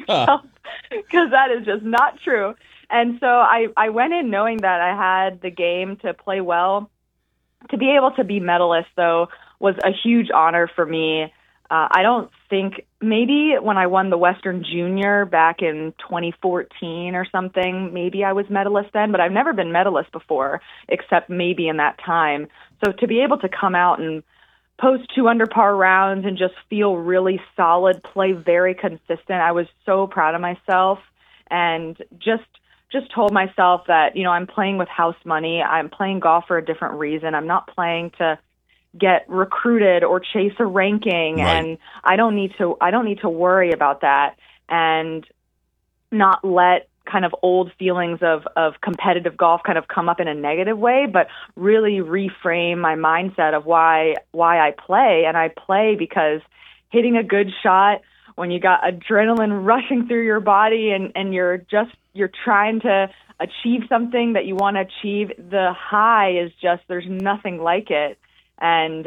myself because that is just not true. And so I went in knowing that I had the game to play well. To be able to be medalist, though, was a huge honor for me. I don't think maybe when I won the Western Junior back in 2014 or something, maybe I was medalist then, but I've never been medalist before, except maybe in that time. So to be able to come out and post 2 under par rounds and just feel really solid, play very consistent, I was so proud of myself and just told myself that, I'm playing with house money. I'm playing golf for a different reason. I'm not playing to get recruited or chase a ranking. Right. And I don't need to worry about that and not let kind of old feelings of competitive golf kind of come up in a negative way, but really reframe my mindset of why I play. And I play because hitting a good shot when you got adrenaline rushing through your body and you're trying to achieve something that you want to achieve, the high is just, there's nothing like it. And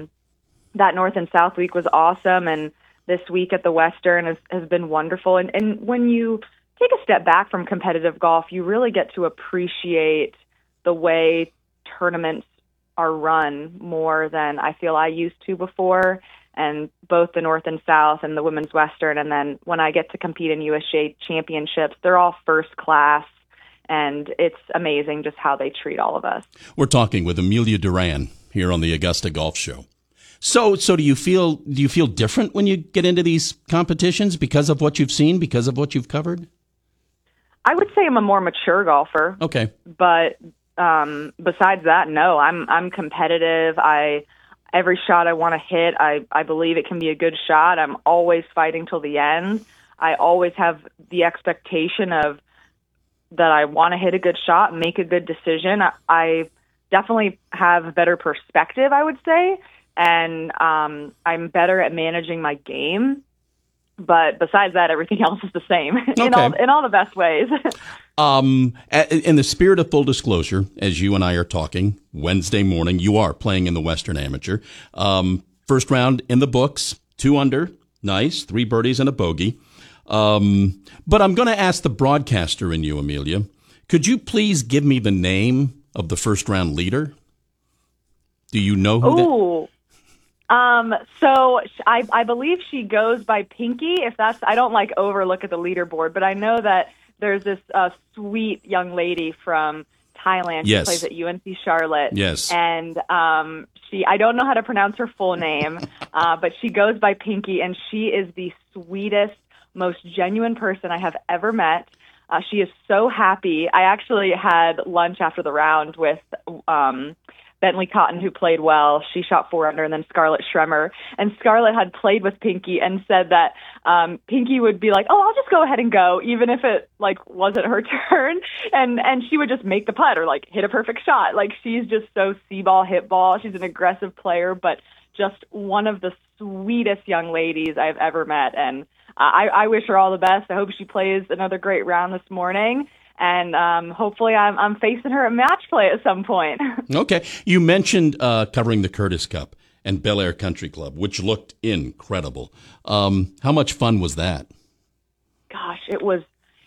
that North and South week was awesome. And this week at the Western has been wonderful. And when you take a step back from competitive golf, you really get to appreciate the way tournaments are run more than I feel I used to before. And both the North and South and the Women's Western, and then when I get to compete in USGA championships, they're all first class, and it's amazing just how they treat all of us. We're talking with Amelia Duran here on the Augusta Golf Show. So do you feel different when you get into these competitions because of what you've seen, because of what you've covered? I would say I'm a more mature golfer. Okay. But besides that, no, I'm competitive. Every shot I want to hit, I believe it can be a good shot. I'm always fighting till the end. I always have the expectation of that I want to hit a good shot and make a good decision. I definitely have a better perspective, I would say, and I'm better at managing my game. But besides that, everything else is the same in all the best ways. In the spirit of full disclosure, as you and I are talking Wednesday morning, you are playing in the Western Amateur. First round in the books, 2 under, nice, 3 birdies and a bogey. But I'm going to ask the broadcaster in you, Amelia. Could you please give me the name of the first round leader? Do you know who that? So I believe she goes by Pinky. I don't overlook at the leaderboard, but I know that there's this sweet young lady from Thailand. Yes. She plays at UNC Charlotte. Yes. And I don't know how to pronounce her full name, but she goes by Pinky, and she is the sweetest, most genuine person I have ever met. She is so happy. I actually had lunch after the round with Bentley Cotton, who played well. She shot 4 under, and then Scarlett Schremer. And Scarlett had played with Pinky and said that Pinky would be like, "Oh, I'll just go ahead and go," even if it wasn't her turn. And she would just make the putt or hit a perfect shot. She's just so see-ball, hit ball. She's an aggressive player, but just one of the sweetest young ladies I've ever met. And I wish her all the best. I hope she plays another great round this morning. And hopefully I'm facing her at match play at some point. Okay. You mentioned covering the Curtis Cup and Bel Air Country Club, which looked incredible. How much fun was that? Gosh, it was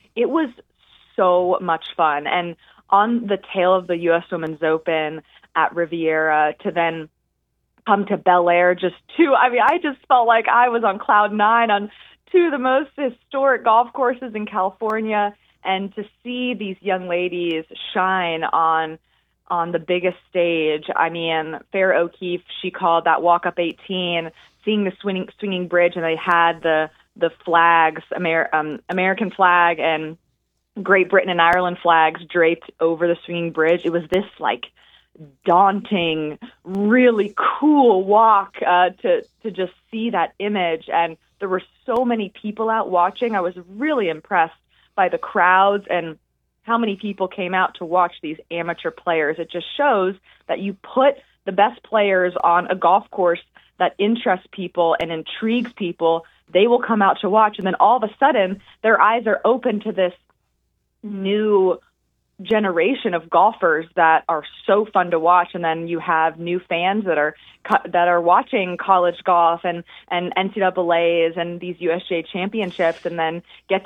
so much fun. And on the tail of the U.S. Women's Open at Riviera to then come to Bel Air I just felt like I was on cloud 9 on 2 of the most historic golf courses in California. And to see these young ladies shine on the biggest stage, I mean, Farrah O'Keefe, she called that walk-up 18, seeing the swinging bridge, and they had the flags, American flag and Great Britain and Ireland flags draped over the swinging bridge. It was this daunting, really cool walk to just see that image. And there were so many people out watching. I was really impressed by the crowds and how many people came out to watch these amateur players. It just shows that you put the best players on a golf course that interests people and intrigues people. They will come out to watch, and then all of a sudden their eyes are open to this new generation of golfers that are so fun to watch. And then you have new fans that are watching college golf and NCAAs and these USGA championships, and then get